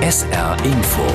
SR Info.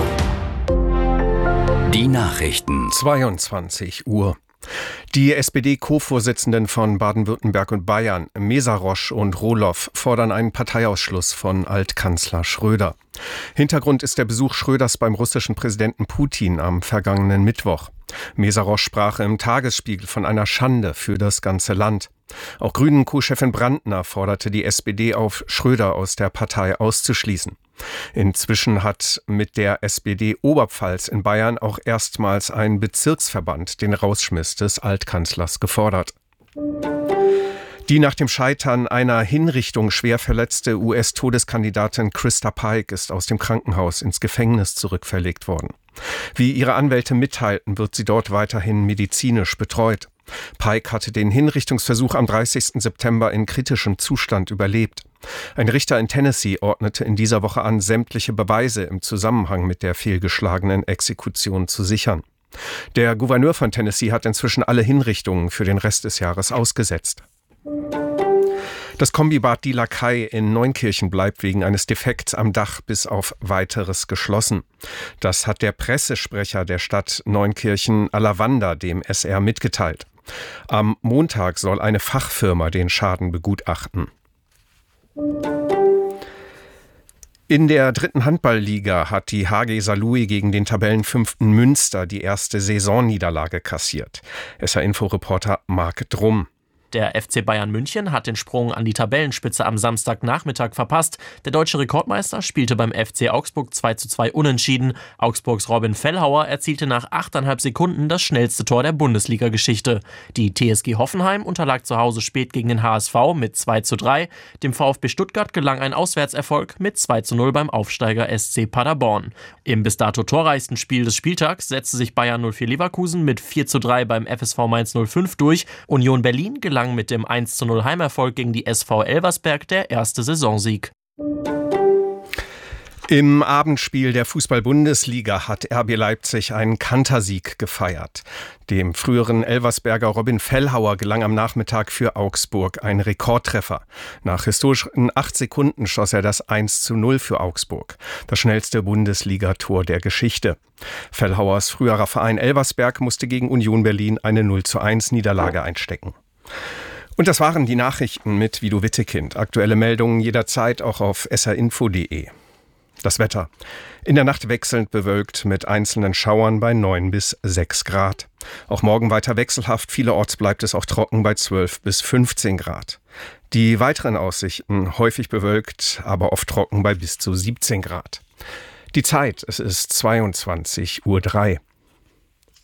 Die Nachrichten. 22 Uhr. Die SPD-Co-Vorsitzenden von Baden-Württemberg und Bayern, Mesarosch und Rohloff, fordern einen Parteiausschluss von Altkanzler Schröder. Hintergrund ist der Besuch Schröders beim russischen Präsidenten Putin am vergangenen Mittwoch. Mesarosch sprach im Tagesspiegel von einer Schande für das ganze Land. Auch Grünen-Co-Chefin Brandner forderte die SPD auf, Schröder aus der Partei auszuschließen. Inzwischen hat mit der SPD Oberpfalz in Bayern auch erstmals ein Bezirksverband den Rausschmiss des Altkanzlers gefordert. Die nach dem Scheitern einer Hinrichtung schwer verletzte US-Todeskandidatin Christa Pike ist aus dem Krankenhaus ins Gefängnis zurückverlegt worden. Wie ihre Anwälte mitteilten, wird sie dort weiterhin medizinisch betreut. Pike hatte den Hinrichtungsversuch am 30. September in kritischem Zustand überlebt. Ein Richter in Tennessee ordnete in dieser Woche an, sämtliche Beweise im Zusammenhang mit der fehlgeschlagenen Exekution zu sichern. Der Gouverneur von Tennessee hat inzwischen alle Hinrichtungen für den Rest des Jahres ausgesetzt. Das Kombibad Die Lakai in Neunkirchen bleibt wegen eines Defekts am Dach bis auf Weiteres geschlossen. Das hat der Pressesprecher der Stadt Neunkirchen Alavanda dem SR mitgeteilt. Am Montag soll eine Fachfirma den Schaden begutachten. In der 3. Handballliga hat die HG Saarlouis gegen den Tabellenfünften Münster die erste Saisonniederlage kassiert. SR-Info-Reporter Marc Drumm. Der FC Bayern München hat den Sprung an die Tabellenspitze am Samstagnachmittag verpasst. Der deutsche Rekordmeister spielte beim FC Augsburg 2:2 unentschieden. Augsburgs Robin Fellhauer erzielte nach 8,5 Sekunden das schnellste Tor der Bundesliga-Geschichte. Die TSG Hoffenheim unterlag zu Hause spät gegen den HSV mit 2:3. Dem VfB Stuttgart gelang ein Auswärtserfolg mit 2:0 beim Aufsteiger SC Paderborn. Im bis dato torreichsten Spiel des Spieltags setzte sich Bayern 04 Leverkusen mit 4:3 beim FSV Mainz 05 durch. Union Berlin gelang mit dem 1:0 Heimerfolg gegen die SV Elversberg der erste Saisonsieg. Im Abendspiel der Fußball-Bundesliga hat RB Leipzig einen Kantersieg gefeiert. Dem früheren Elversberger Robin Fellhauer gelang am Nachmittag für Augsburg ein Rekordtreffer. Nach historischen 8 Sekunden schoss er das 1:0 für Augsburg, das schnellste Bundesligator der Geschichte. Fellhauers früherer Verein Elversberg musste gegen Union Berlin eine 0:1 Niederlage einstecken. Und das waren die Nachrichten mit Guido Wittekind. Aktuelle Meldungen jederzeit auch auf srinfo.de. Das Wetter. In der Nacht wechselnd bewölkt mit einzelnen Schauern bei 9 bis 6 Grad. Auch morgen weiter wechselhaft. Vielerorts bleibt es auch trocken bei 12 bis 15 Grad. Die weiteren Aussichten häufig bewölkt, aber oft trocken bei bis zu 17 Grad. Die Zeit, es ist 22:03 Uhr.